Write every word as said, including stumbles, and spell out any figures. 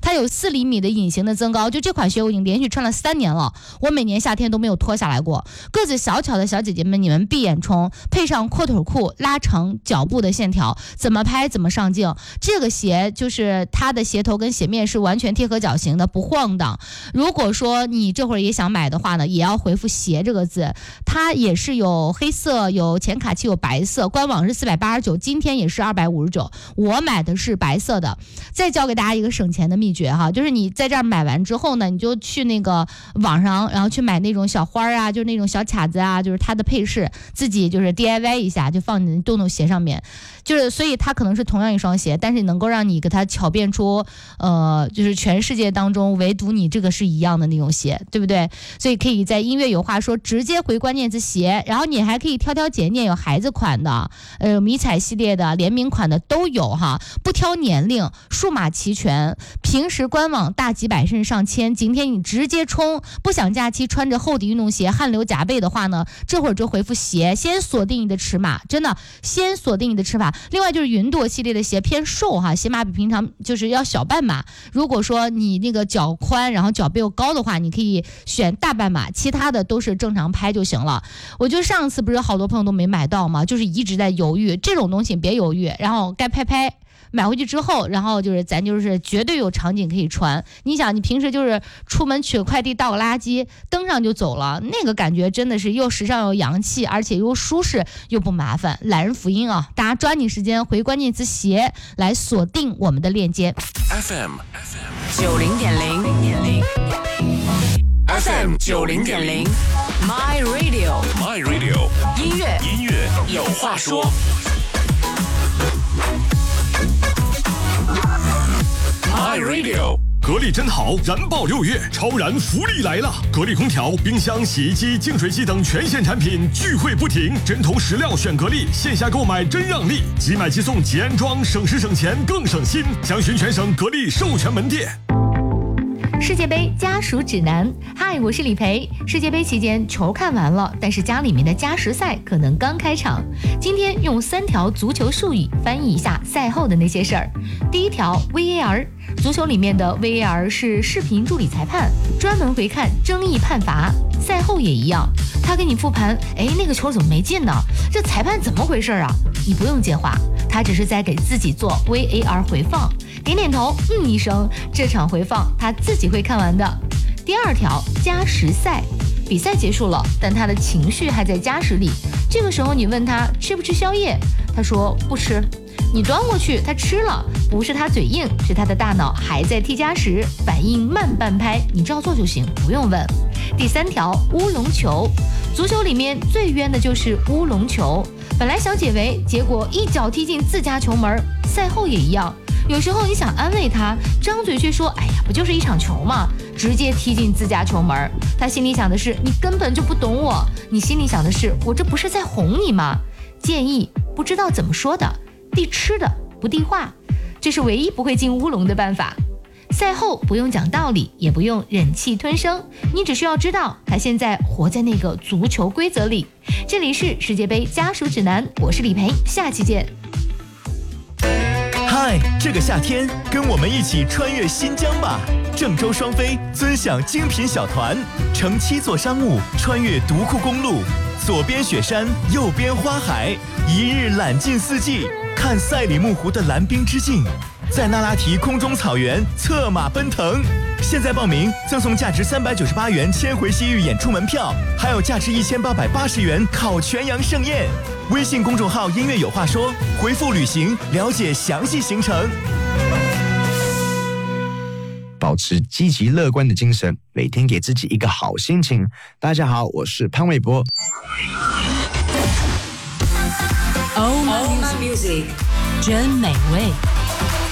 它有四厘米的隐形的增高，就这款鞋我已经连续穿了三年了，我每年夏天都没有脱下来过。个子小巧的小姐姐们，你们闭眼冲，配上阔腿裤，拉长脚部的线条，怎么拍怎么上镜。这个鞋就是它的鞋头跟鞋面是完全贴合脚型的，不晃荡。如果说你这会儿也想买的话呢，也要回复鞋这个字。它也是有黑色，有浅卡其，有白色，官网是四百八十九，今天也是二百五十九。我买的是白色的。再教给大家一个省钱的秘诀哈，就是你在这儿买完之后呢，你就去那个网上，然后去买那种小花啊，就是那种小卡子啊，就是它的配饰，自己就是 D I Y 一下，就放你的洞洞鞋上面。就是所以它可能是同样一双鞋，但是能够让你给它巧变出呃，就是全世界当中唯独你这个是一样的那种鞋，对不对？所以可以在音乐有话说直接回关键词鞋，然后你还可以挑挑拣拣，有孩子款的，呃，迷彩系列的，联名款的都有哈，不挑年龄，数码齐全。平时官网大几百甚至上千，今天你直接冲。不想假期穿着厚底运动鞋汗流浃背的话呢，这会儿就回复鞋，先锁定你的尺码，真的先锁定你的尺码。另外就是云朵系列的鞋偏瘦哈，鞋码比平常就是要小半码。如果说你那个脚宽，然后脚背又高的话，你可以选大半码，其他的都是正常拍就行了。我觉得上次不是好多朋友都没买到吗？就是一直在犹豫，这种东西别犹豫，然后该拍拍。买回去之后，然后就是咱就是绝对有场景可以穿。你想，你平时就是出门取个快递、倒个垃圾，登上就走了，那个感觉真的是又时尚又洋气，而且又舒适又不麻烦。懒人福音啊！大家抓紧时间回关键词鞋来锁定我们的链接。 F M 九零点零 F M 九零点零 My Radio My Radio 音乐音乐有话说。My Radio 格力真好，燃爆六月，超燃福利来了！格力空调、冰箱、洗衣机、净水机等全线产品聚会不停，针头石料选格力，线下购买真让利，即买即送即安装，省时省钱更省心。详询全省格力授权门店。 世界杯家属指南，嗨，我是李培。世界杯期间球看完了，但是家里面的加时赛可能刚开场。今天用三条足球术语翻译一下赛后的那些事儿。第一条 V A R， 足球里面的 V A R 是视频助理裁判，专门回看争议判罚。赛后也一样，他给你复盘，哎，那个球怎么没进呢？这裁判怎么回事啊？你不用接话，他只是在给自己做 V A R 回放，点点头，嗯一声，这场回放他自己会看完的。第二条，加时赛，比赛结束了，但他的情绪还在加时里。这个时候你问他吃不吃宵夜，他说不吃。你端过去，他吃了，不是他嘴硬，是他的大脑还在踢加时，反应慢半拍，你照做就行，不用问。第三条，乌龙球，足球里面最冤的就是乌龙球，本来想解围，结果一脚踢进自家球门。赛后也一样，有时候你想安慰他，张嘴却说哎呀，不就是一场球嘛，直接踢进自家球门。他心里想的是你根本就不懂我，你心里想的是我这不是在哄你吗？建议不知道怎么说的，递吃的不递话，这是唯一不会进乌龙的办法。赛后不用讲道理，也不用忍气吞声，你只需要知道他现在活在那个足球规则里。这里是世界杯家属指南，我是李培，下期见。 嗨，这个夏天跟我们一起穿越新疆吧！郑州双飞尊享精品小团，乘七座商务穿越独库公路，左边雪山，右边花海，一日览尽四季，看赛里木湖的蓝冰之境，在那拉提空中草原策马奔腾。现在报名赠送价值三百九十八元千回西域演出门票，还有价值一千八百八十元烤全羊盛宴。微信公众号音乐有话说，回复旅行了解详细行程。 保持积极乐观的精神，每天给自己一个好心情。大家好，我是潘玮柏。 Oh my music， 真美味。